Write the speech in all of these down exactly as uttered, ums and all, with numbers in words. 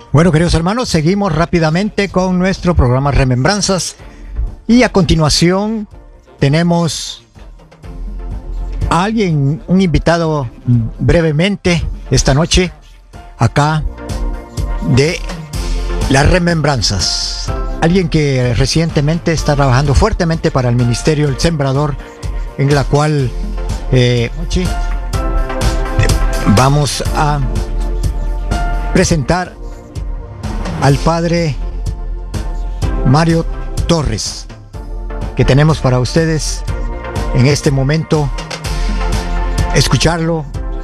Bueno, queridos hermanos, seguimos rápidamente con nuestro programa Remembranzas y a continuación tenemos a alguien, un invitado brevemente esta noche acá de las Remembranzas. Alguien que recientemente está trabajando fuertemente para el Ministerio El Sembrador, en la cual eh, vamos a presentar al padre Mario Torres, que tenemos para ustedes en este momento escucharlo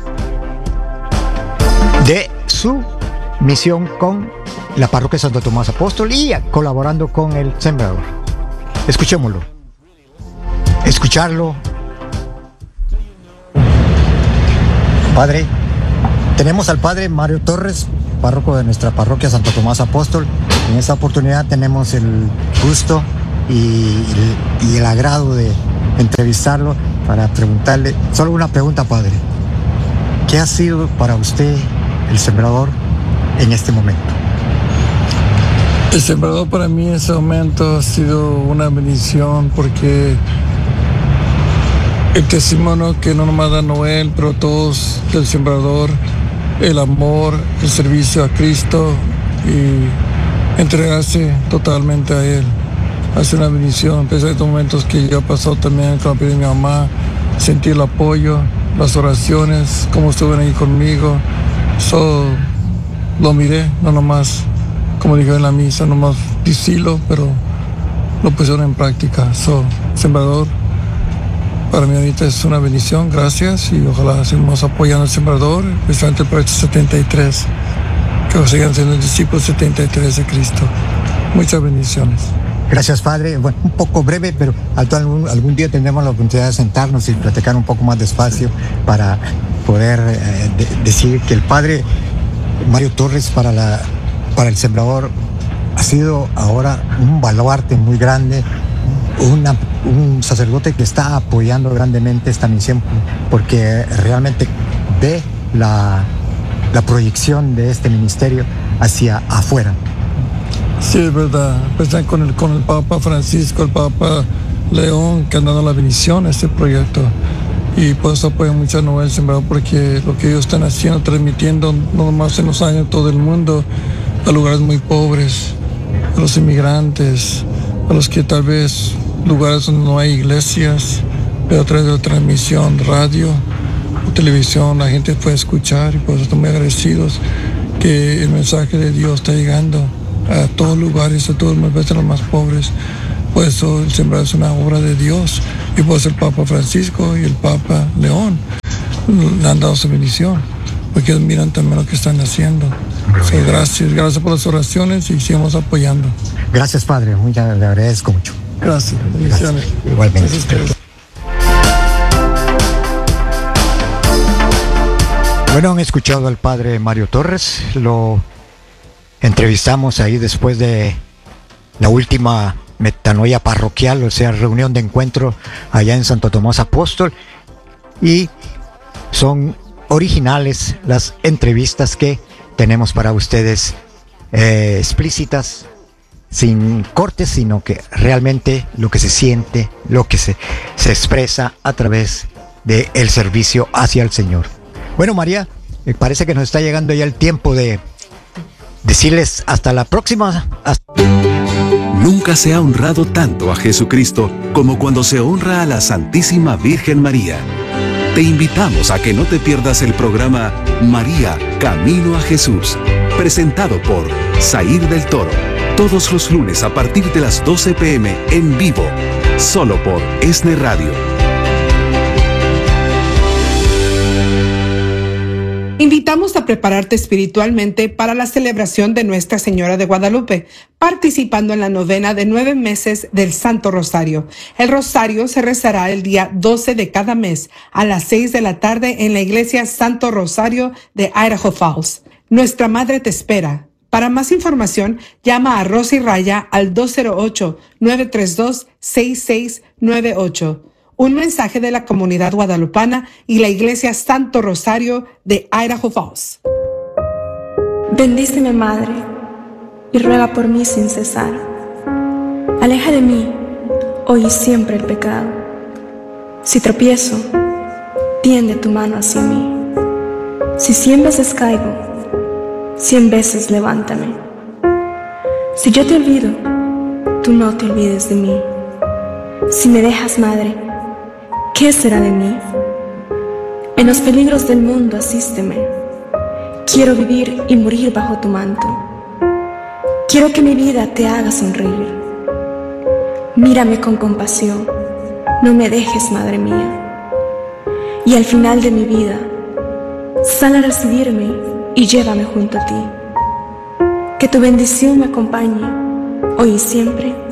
de su misión con la parroquia Santo Tomás Apóstol y colaborando con el Sembrador. Escuchémoslo. Escucharlo. Padre, tenemos al padre Mario Torres, párroco de nuestra parroquia Santo Tomás Apóstol. En esta oportunidad tenemos el gusto y el, y el agrado de entrevistarlo para preguntarle solo una pregunta, padre. ¿Qué ha sido para usted el Sembrador en este momento? El Sembrador para mí en ese momento ha sido una bendición, porque el testimonio que no nomás da Noel, pero todos del Sembrador, el amor, el servicio a Cristo y entregarse totalmente a Él. Hace una bendición, a pesar de estos momentos que yo he pasado también con la pérdida de mi mamá, sentir el apoyo, las oraciones, cómo estuvieron ahí conmigo. So, lo miré, no nomás, como dije en la misa, no nomás decirlo, pero lo pusieron en práctica. So, Sembrador, para mí ahorita es una bendición, gracias, y ojalá sigamos apoyando al Sembrador, especialmente el proyecto setenta y tres, que sigan siendo discípulos setenta y tres de Cristo. Muchas bendiciones. Gracias, padre. Bueno, un poco breve, pero algún, algún día tendremos la oportunidad de sentarnos y platicar un poco más despacio para poder eh, de, decir que el padre Mario Torres para, la, para el Sembrador ha sido ahora un baluarte muy grande, una, un sacerdote que está apoyando grandemente esta misión, porque realmente ve la, la proyección de este ministerio hacia afuera. Sí, es verdad. Pues con el, con el Papa Francisco, el Papa León, que han dado la bendición a este proyecto. Y por eso apoyo mucho a Noel Sembrador, porque lo que ellos están haciendo, transmitiendo, no nomás en los años, todo el mundo, a lugares muy pobres, a los inmigrantes, a los que tal vez lugares donde no hay iglesias, pero a través de la transmisión, radio, televisión, la gente puede escuchar, y por eso estamos muy agradecidos que el mensaje de Dios está llegando a todos lugares, a todos los, a los más pobres. Por eso el Sembrador es una obra de Dios, y por eso el Papa Francisco y el Papa León le han dado su bendición, porque ellos miran también lo que están haciendo. So, gracias, gracias por las oraciones y sigamos apoyando. Gracias, padre, muchas, le agradezco mucho. Gracias, bendiciones. Gracias. Igualmente. Gracias. Bueno, han escuchado al padre Mario Torres, lo entrevistamos ahí después de la última metanoia parroquial, o sea, reunión de encuentro allá en Santo Tomás Apóstol, y son originales las entrevistas que tenemos para ustedes, eh, explícitas, sin cortes, sino que realmente lo que se siente, lo que se, se expresa a través del servicio hacia el Señor. Bueno, María, me parece que nos está llegando ya el tiempo de decirles hasta la próxima. Hasta... Nunca se ha honrado tanto a Jesucristo como cuando se honra a la Santísima Virgen María. Te invitamos a que no te pierdas el programa María, Camino a Jesús, presentado por Zair del Toro, todos los lunes a partir de las doce pe eme en vivo, solo por ESNE Radio. Invitamos a prepararte espiritualmente para la celebración de Nuestra Señora de Guadalupe, participando en la novena de nueve meses del Santo Rosario. El Rosario se rezará el día doce de cada mes a las seis de la tarde en la iglesia Santo Rosario de Idaho Falls. Nuestra Madre te espera. Para más información, llama a Rosy Raya al dos cero ocho, nueve tres dos, seis seis nueve ocho. Un mensaje de la comunidad guadalupana y la iglesia Santo Rosario de Idaho Falls. Bendíceme, Madre, y ruega por mí sin cesar. Aleja de mí, hoy y siempre, el pecado. Si tropiezo, tiende tu mano hacia mí. Si cien veces caigo, cien veces levántame. Si yo te olvido, tú no te olvides de mí. Si me dejas, madre, ¿qué será de mí? En los peligros del mundo asísteme. Quiero vivir y morir bajo tu manto. Quiero que mi vida te haga sonreír. Mírame con compasión, no me dejes, madre mía. Y al final de mi vida, sal a recibirme y llévame junto a ti. Que tu bendición me acompañe, hoy y siempre.